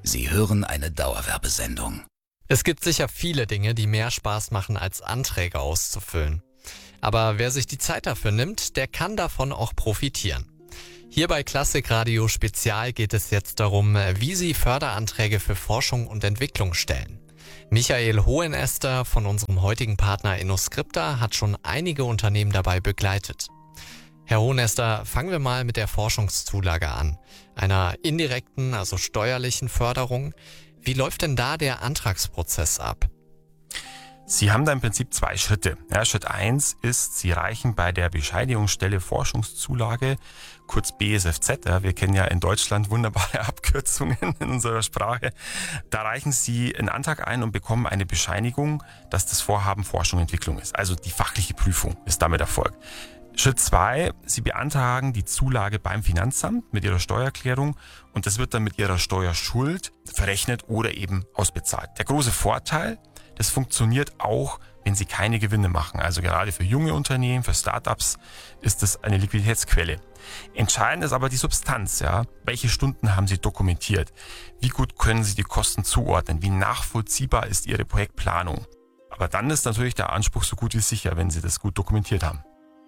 Sie hören eine Dauerwerbesendung. Es gibt sicher viele Dinge, die mehr Spaß machen, als Anträge auszufüllen. Aber wer sich die Zeit dafür nimmt, der kann davon auch profitieren. Hier bei Klassikradio Spezial geht es jetzt darum, wie Sie Förderanträge für Forschung und Entwicklung stellen. Michael Hohenester von unserem heutigen Partner InnoScripta hat schon einige Unternehmen dabei begleitet. Herr Hohenester, fangen wir mal mit der Forschungszulage an, einer indirekten, also steuerlichen Förderung. Wie läuft denn da der Antragsprozess ab? Sie haben da im Prinzip 2 Schritte. Ja, Schritt 1 ist, Sie reichen bei der Bescheinigungsstelle Forschungszulage, kurz BSFZ, wir kennen ja in Deutschland wunderbare Abkürzungen in unserer Sprache, da reichen Sie einen Antrag ein und bekommen eine Bescheinigung, dass das Vorhaben Forschung und Entwicklung ist. Also die fachliche Prüfung ist damit erfolgt. Schritt 2, Sie beantragen die Zulage beim Finanzamt mit Ihrer Steuererklärung und das wird dann mit Ihrer Steuerschuld verrechnet oder eben ausbezahlt. Der große Vorteil, das funktioniert auch, wenn Sie keine Gewinne machen. Also gerade für junge Unternehmen, für Startups ist das eine Liquiditätsquelle. Entscheidend ist aber die Substanz. Ja? Welche Stunden haben Sie dokumentiert? Wie gut können Sie die Kosten zuordnen? Wie nachvollziehbar ist Ihre Projektplanung? Aber dann ist natürlich der Anspruch so gut wie sicher, wenn Sie das gut dokumentiert haben.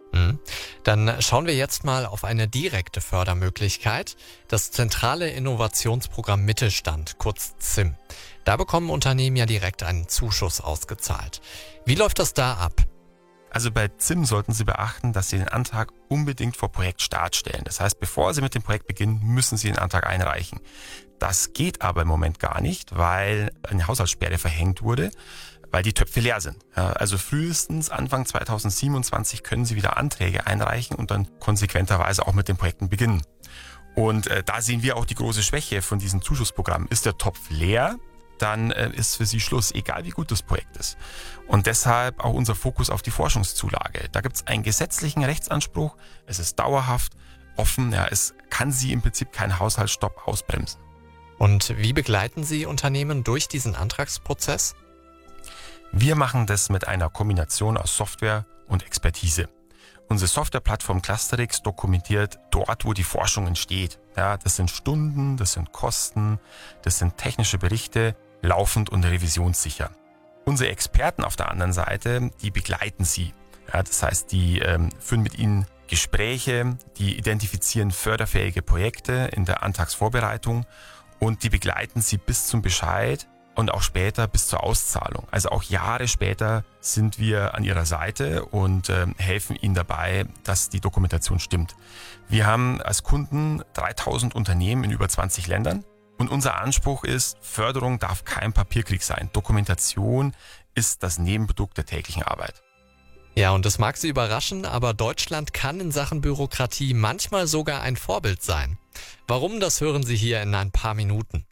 Dann schauen wir jetzt mal auf eine direkte Fördermöglichkeit, das Zentrale Innovationsprogramm Mittelstand, kurz ZIM. Da bekommen Unternehmen ja direkt einen Zuschuss ausgezahlt. Wie läuft das da ab? Also bei ZIM sollten Sie beachten, dass Sie den Antrag unbedingt vor Projektstart stellen. Das heißt, bevor Sie mit dem Projekt beginnen, müssen Sie den Antrag einreichen. Das geht aber im Moment gar nicht, weil eine Haushaltssperre verhängt wurde, weil die Töpfe leer sind. Also frühestens Anfang 2027 können Sie wieder Anträge einreichen und dann konsequenterweise auch mit den Projekten beginnen. Und da sehen wir auch die große Schwäche von diesem Zuschussprogramm. Ist der Topf leer, dann ist für Sie Schluss, egal wie gut das Projekt ist. Und deshalb auch unser Fokus auf die Forschungszulage. Da gibt es einen gesetzlichen Rechtsanspruch, es ist dauerhaft offen, es kann Sie im Prinzip kein Haushaltsstopp ausbremsen. Und wie begleiten Sie Unternehmen durch diesen Antragsprozess? Wir machen das mit einer Kombination aus Software und Expertise. Unsere Softwareplattform Clusterix dokumentiert dort, wo die Forschung entsteht. Ja, das sind Stunden, das sind Kosten, das sind technische Berichte, laufend und revisionssicher. Unsere Experten auf der anderen Seite, die begleiten Sie. Ja, das heißt, die führen mit Ihnen Gespräche, die identifizieren förderfähige Projekte in der Antragsvorbereitung und die begleiten Sie bis zum Bescheid und auch später bis zur Auszahlung. Also auch Jahre später sind wir an Ihrer Seite und helfen Ihnen dabei, dass die Dokumentation stimmt. Wir haben als Kunden 3000 Unternehmen in über 20 Ländern und unser Anspruch ist, Förderung darf kein Papierkrieg sein. Dokumentation ist das Nebenprodukt der täglichen Arbeit. Ja, und das mag Sie überraschen, aber Deutschland kann in Sachen Bürokratie manchmal sogar ein Vorbild sein. Warum, das hören Sie hier in ein paar Minuten.